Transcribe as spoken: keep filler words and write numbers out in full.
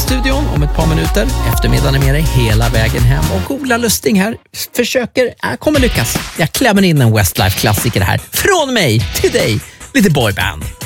studion om ett par minuter. Eftermiddagen är med dig hela vägen hem. Och Ola Lustig här försöker, jag kommer lyckas. Jag klämmer in en Westlife-klassiker här. Från mig till dig, lite boyband.